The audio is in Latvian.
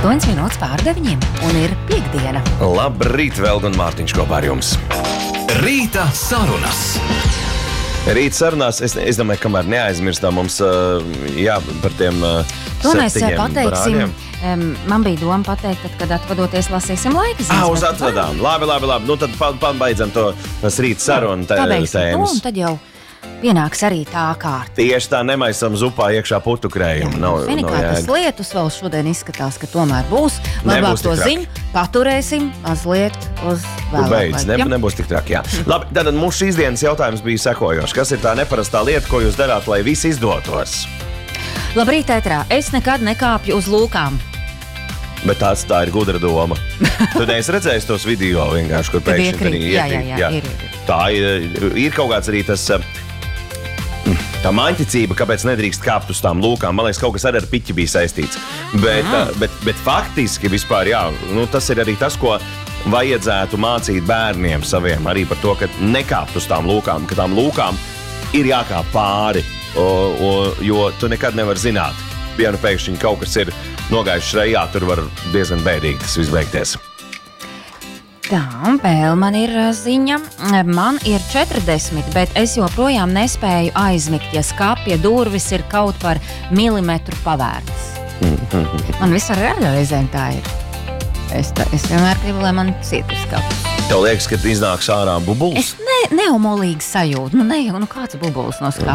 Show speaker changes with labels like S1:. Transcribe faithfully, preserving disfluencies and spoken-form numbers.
S1: astoņas minūtes pār deviņiem, un ir piekdiena.
S2: Labrīt, Velga un Mārtiņš kopā ar jums.
S3: Rīta sarunas.
S2: Rīt sarunās, es, es domāju, kamēr neaizmirstām mums, uh, jā, par tiem uh,
S1: To mēs
S2: septiņiem
S1: pateiksim.
S2: brāļiem.
S1: Um, man bija doma pateikt, tad, kad atvadoties lasīsim laika zīmes.
S2: Ah, uz atvedām. Labi, labi, labi. Nu, tad pabeidzam to rīt sarunu tē,
S1: Pabeigsim to,
S2: tēmas.
S1: un tad jau pienāks arī tā kārta.
S2: Tieši tā, nemaisam zupā iekšā putukrējumu. Nav, nav
S1: Finikātas
S2: jēga.
S1: lietus vēl šodien izskatās, ka tomēr būs. Labāk
S2: Nebūs
S1: to
S2: tik traki.
S1: ziņu paturēsim mazliet uz
S2: Tu
S1: vēlāk.
S2: beidz, ne,
S1: laiku, ja?
S2: nebūs tik traki, jā. Labi, tad mūsu šīs dienas jautājums bija sekojošs. Kas ir tā neparastā lieta, ko jūs darāt, lai viss izdotos?
S1: Labrīt, ētrā. Es nekad nekāpju uz lūkām.
S2: Bet tās tā ir gudra doma. Tad es redzēju tos video vienkārši, kur
S1: Kad
S2: pēkšņi
S1: iekrīt.
S2: arī
S1: Jā, jā,
S2: iekrīt,
S1: jā, ir, ir.
S2: Tā ir, ir kaut kāds arī tas, tā māņķicība, kāpēc nedrīkst kāpt uz tām lūkām. Man liekas, kaut kas arī ar piķi bija saistīts. Bet, bet, bet faktiski vispār, jā, nu, tas ir arī tas, ko vajadzētu mācīt bērniem saviem. Arī par to, ka nekāpt uz tām lūkām, ka tām lūkām ir jākāp pāri, o, o, jo tu nekad nevar zināt. Vienu pēkšņi kaut kas ir nogājuši šrejā, tur var diezgan bēdīgi tas viss beigties.
S1: Tā, vēl man ir ā, ziņa. Man ir četrdesmit, bet es joprojām nespēju aizmigt, ja skapja durvis ir kaut par milimetru pavērtas. Man visur reizēm tā ir. Es, tā, es vienmēr gribu, lai man ciet uz skapus.
S2: Tev liekas, ka iznāks ārā bubulis?
S1: Es ne, neumolīgi sajūtu. Nu, ne, nu kāds bubulis no skapja?